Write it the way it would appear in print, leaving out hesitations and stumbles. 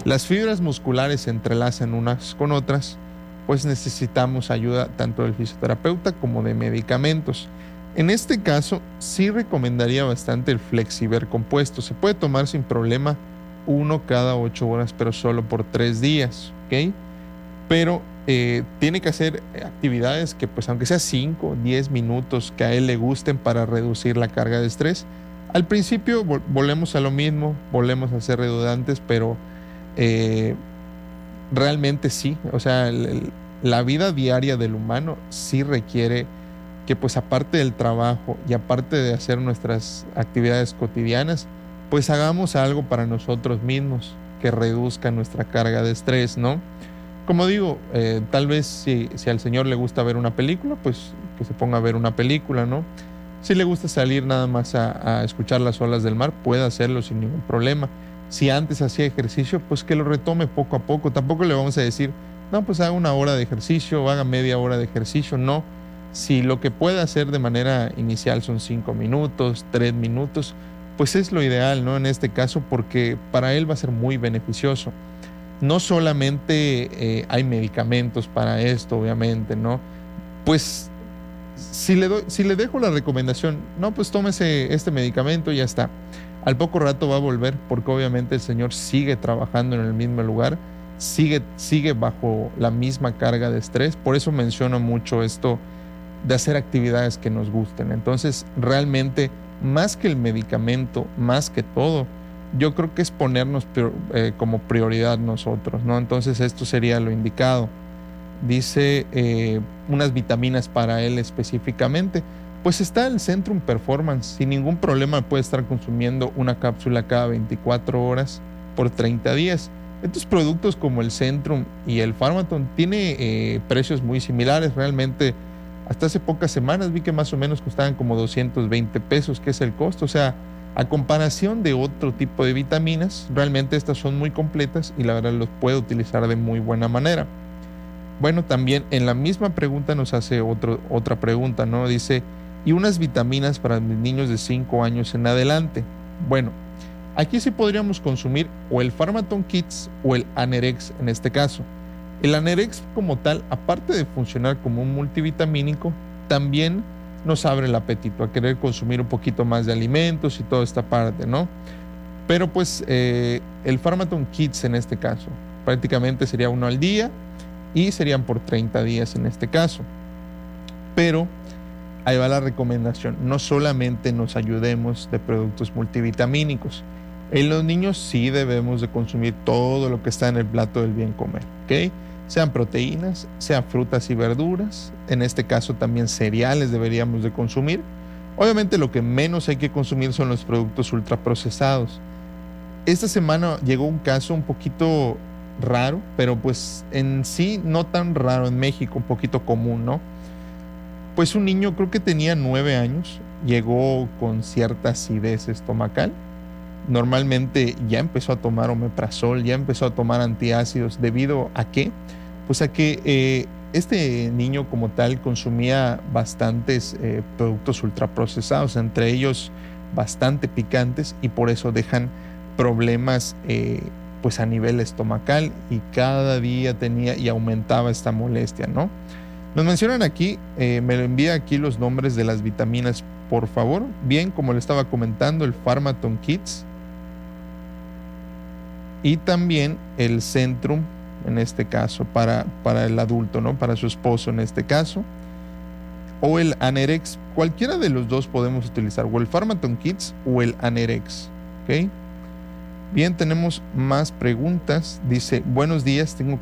las fibras musculares se entrelazan unas con otras, pues necesitamos ayuda tanto del fisioterapeuta como de medicamentos. En este caso, sí recomendaría bastante el Flexiver compuesto. Se puede tomar sin problema uno cada 8 horas, pero solo por 3 días, ¿ok? Pero tiene que hacer actividades que, pues aunque sea 5, 10 minutos, que a él le gusten para reducir la carga de estrés. Al principio volvemos a lo mismo, volvemos a ser redundantes, pero realmente sí. O sea, la vida diaria del humano sí requiere que, pues aparte del trabajo y aparte de hacer nuestras actividades cotidianas, pues hagamos algo para nosotros mismos que reduzca nuestra carga de estrés, ¿no? Como digo, tal vez si al señor le gusta ver una película, pues que se ponga a ver una película, ¿no? Si le gusta salir nada más a escuchar las olas del mar, puede hacerlo sin ningún problema. Si antes hacía ejercicio, pues que lo retome poco a poco. Tampoco le vamos a decir, no, pues haga 1 hora de ejercicio o haga media hora de ejercicio. No. Si lo que puede hacer de manera inicial son 5 minutos, 3 minutos, pues es lo ideal, ¿no? En este caso, porque para él va a ser muy beneficioso. No solamente hay medicamentos para esto, obviamente, ¿no? Pues si le dejo la recomendación, no, pues tómese este medicamento y ya está. Al poco rato va a volver, porque obviamente el señor sigue trabajando en el mismo lugar, sigue bajo la misma carga de estrés. Por eso menciono mucho esto de hacer actividades que nos gusten. Entonces, realmente, más que el medicamento, más que todo, yo creo que es ponernos como prioridad nosotros, ¿no? Entonces, esto sería lo indicado. Dice unas vitaminas para él específicamente. Pues está el Centrum Performance. Sin ningún problema puede estar consumiendo una cápsula cada 24 horas por 30 días. Estos productos como el Centrum y el Pharmaton tiene precios muy similares. Realmente, hasta hace pocas semanas vi que más o menos costaban como 220 pesos, que es el costo. O sea, a comparación de otro tipo de vitaminas, realmente estas son muy completas y la verdad los puede utilizar de muy buena manera. Bueno, también en la misma pregunta nos hace otra pregunta, ¿no? Dice, ¿y unas vitaminas para mis niños de 5 años en adelante? Bueno, aquí sí podríamos consumir o el Pharmaton Kids o el Anerex en este caso. El Anerex como tal, aparte de funcionar como un multivitamínico, también nos abre el apetito a querer consumir un poquito más de alimentos y toda esta parte, ¿no? Pero pues el Pharmaton Kids en este caso, prácticamente sería 1 al día y serían por 30 días en este caso. Pero ahí va la recomendación, no solamente nos ayudemos de productos multivitamínicos. En los niños sí debemos de consumir todo lo que está en el plato del bien comer, ¿ok? Sean proteínas, sean frutas y verduras, en este caso también cereales deberíamos de consumir. Obviamente lo que menos hay que consumir son los productos ultraprocesados. Esta semana llegó un caso un poquito raro, pero pues en sí no tan raro en México, un poquito común, ¿no? Pues un niño, creo que tenía 9 años, llegó con cierta acidez estomacal. Normalmente ya empezó a tomar omeprazol, ya empezó a tomar antiácidos. ¿Debido a qué? Pues a que este niño como tal consumía bastantes productos ultraprocesados, entre ellos bastante picantes, y por eso dejan problemas pues a nivel estomacal, y cada día tenía y aumentaba esta molestia, ¿no? Nos mencionan aquí, me lo envía aquí los nombres de las vitaminas, por favor. Bien, como le estaba comentando, el Pharmaton Kids y también el Centrum, en este caso, para el adulto, ¿no? Para su esposo en este caso. O el Anerex, cualquiera de los dos podemos utilizar, o el Pharmaton Kids o el Anerex, ¿ok? Bien, tenemos más preguntas. Dice, buenos días, tengo